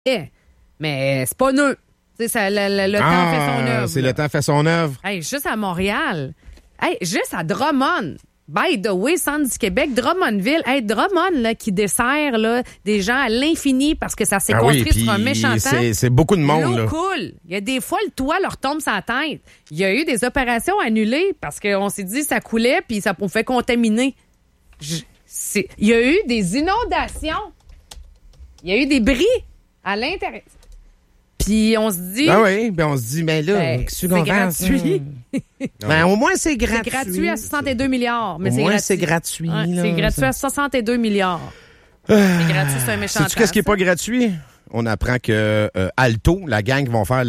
Mais c'est pas nœud. Tu sais, le temps fait son œuvre. C'est le temps fait son œuvre. Hey, juste à Montréal. Hey, juste à Drummond. By the way, centre du Québec, Drummondville. Hey, Drummond, là, qui dessert, là, des gens à l'infini parce que ça s'est construit sur un méchant temps. C'est beaucoup de monde, là. L'eau coule. Il y a des fois, le toit leur tombe sur la tête. Il y a eu des opérations annulées parce qu'on s'est dit ça coulait puis ça pouvait contaminer. Il y a eu des inondations. Il y a eu des bris à l'intérieur. Puis on se dit... Ah oui, on se dit, mais là, c'est gratuit. Ben, au moins, c'est gratuit. C'est gratuit à 62 milliards. Mais au moins, c'est gratuit. Ouais, là, c'est gratuit à 62 milliards. C'est gratuit, c'est un méchant temps. Sais-tu qu'est-ce qui n'est pas gratuit? On apprend que Alto, la gang vont faire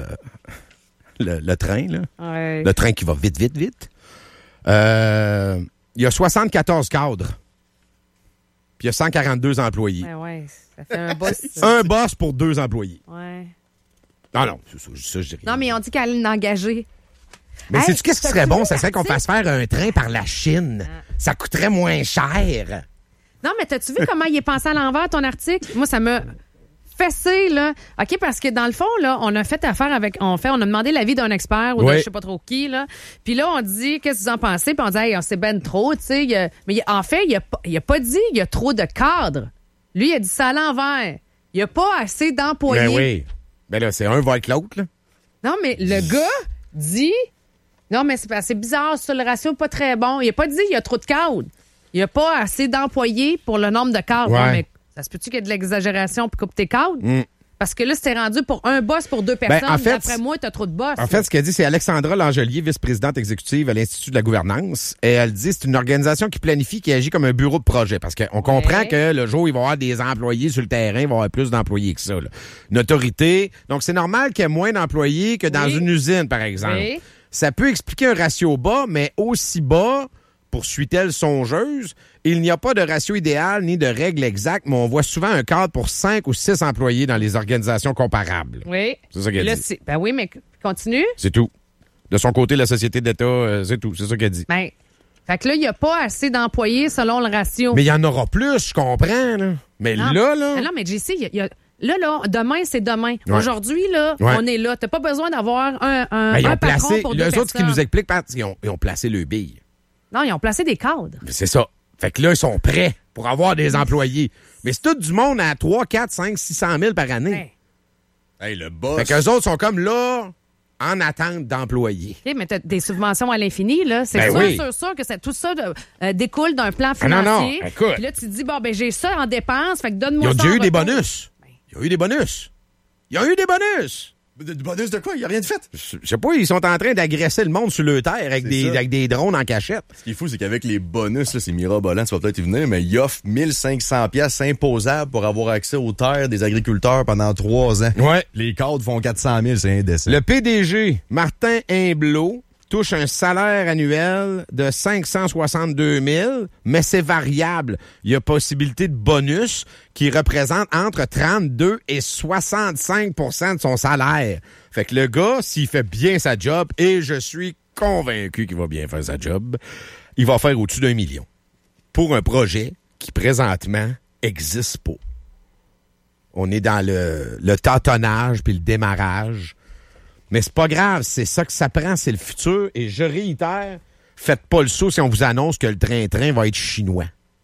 le train, là. Ouais. Le train qui va vite. Il y a 74 cadres. Puis il y a 142 employés. Ouais, ça fait un boss. Un boss pour 2 employés. Ouais. Non, ça, je dirais. Non, mais on dit qu'elle est engagée. Mais hey, sais-tu qu'est-ce qui serait bon? Ça serait qu'on t'as-tu fasse faire un train par la Chine. Ça coûterait moins cher. Non, mais t'as-tu vu comment il est pensé à l'envers, ton article? Moi, ça m'a fessé, là. OK, parce que dans le fond, là, on a fait affaire avec... On a demandé l'avis d'un expert ou de je sais pas trop qui, là. Puis là, on dit, qu'est-ce que vous en pensez? Puis on dit, hey, c'est ben trop, tu sais. Mais en fait, il a pas dit il y a trop de cadres. Lui, il a dit ça à l'envers. Il n'y a pas assez d'employés. Ben oui. Ben là, c'est un va avec l'autre, là. Non, mais le gars dit... Non, mais c'est bizarre, ça, le ratio n'est pas très bon. Il n'a pas dit il y a trop de cadres. Il n'y a pas assez d'employés pour le nombre de cadres. Ouais. Non, mais ça se peut-tu qu'il y ait de l'exagération puis coupe tes cadres? Parce que là, c'était rendu pour un boss pour 2 personnes. en fait, D'après moi, t'as trop de boss. En fait, ce qu'elle dit, c'est Alexandra Langelier, vice-présidente exécutive à l'Institut de la gouvernance. Et elle dit c'est une organisation qui planifie, qui agit comme un bureau de projet. Parce qu'on comprend que le jour où il va y avoir des employés sur le terrain, il va y avoir plus d'employés que ça. Là. Une autorité. Donc, c'est normal qu'il y ait moins d'employés que dans une usine, par exemple. Oui. Ça peut expliquer un ratio bas, mais aussi bas, poursuit-elle songeuse, il n'y a pas de ratio idéal ni de règle exacte, mais on voit souvent un cadre pour 5 ou 6 employés dans les organisations comparables. Oui. C'est ça qu'elle Là, dit. Ben oui, mais continue. C'est tout. De son côté, la société d'État, c'est tout. C'est ça qu'elle dit. Ben, fait que là, il n'y a pas assez d'employés selon le ratio. Mais il y en aura plus, je comprends. Là. Mais non. là... Non, mais JC, il y a... Là, demain, c'est demain. Ouais. Aujourd'hui, là, on est là. T'as pas besoin d'avoir un ils ont patron placé, pour 2 les personnes. autres, ce qui nous expliquent, ils ont placé le bille. Non, ils ont placé des cadres. C'est ça. Fait que là, ils sont prêts pour avoir des employés. Mais c'est tout du monde à 3, 4, 5, 600 000 par année. Hey, le boss. Fait qu'eux autres sont comme là, en attente d'employés. OK, mais t'as des subventions à l'infini, là. C'est sûr que tout ça découle d'un plan financier. non, écoute. Puis là, tu te dis, bon, ben j'ai ça en dépenses, fait que donne-moi Ils ont ça. déjà en eu des retour. bonus. Ils ont eu des bonus. Ils ont eu des bonus. Du bonus de quoi? Il n'y a rien de fait. Je sais pas, ils sont en train d'agresser le monde sur le terre avec des drones en cachette. Ce qui est fou, c'est qu'avec les bonus, là, c'est mirabolant, ça va peut-être y venir, mais ils offrent 1500 pièces imposables pour avoir accès aux terres des agriculteurs pendant 3 ans. Ouais. Les cadres font 400 000, c'est indécent. Le PDG, Martin Humblot, touche un salaire annuel de 562 000, mais c'est variable. Il y a possibilité de bonus qui représente entre 32 et 65 % de son salaire. Fait que le gars, s'il fait bien sa job, et je suis convaincu qu'il va bien faire sa job, il va faire au-dessus d'1 million pour un projet qui, présentement, existe pas. On est dans le tâtonnage puis le démarrage. Mais c'est pas grave, c'est ça que ça prend, c'est le futur. Et je réitère, faites pas le saut si on vous annonce que le train-train va être chinois.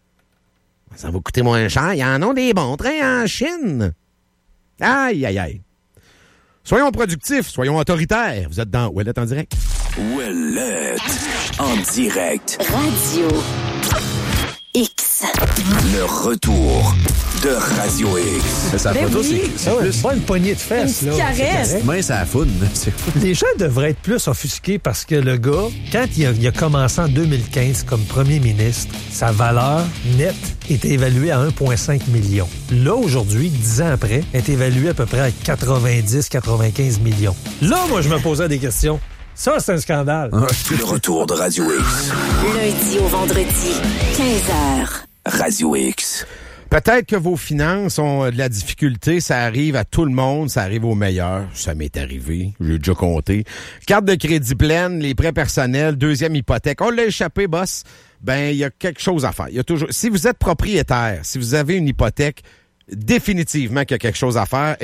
Ça va coûter moins cher. Il y en a des bons trains en Chine. Aïe, aïe, aïe. Soyons productifs, soyons autoritaires. Vous êtes dans Ouellette en direct. Ouellette en direct. Radio X. Le retour de Radio X. Sa photo, c'est plus... Pas une poignée de fesses, Une là. petite caresse. Main, ça foune. Les gens devraient être plus offusqués parce que le gars, quand il a commencé en 2015 comme premier ministre, sa valeur nette était évaluée à 1,5 million. Là, aujourd'hui, 10 ans après, elle est évaluée à peu près à 90-95 millions. Là, moi, je me posais des questions. Ça, c'est un scandale. Le retour de Radio X. Lundi au vendredi, 15h. Radio X. Peut-être que vos finances ont de la difficulté, ça arrive à tout le monde, ça arrive aux meilleurs. Ça m'est arrivé, j'ai déjà compté. Carte de crédit pleine, les prêts personnels, 2e hypothèque. On l'a échappé, boss. Ben, il y a quelque chose à faire. Il y a toujours. Si vous êtes propriétaire, si vous avez une hypothèque, définitivement qu'il y a quelque chose à faire.